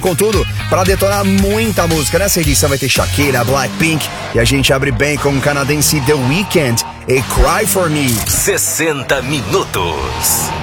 Com tudo, pra detonar muita música. Nessa edição vai ter Shakira, Blackpink e a gente abre bem com o canadense The Weeknd e Cry For Me. 60 minutos.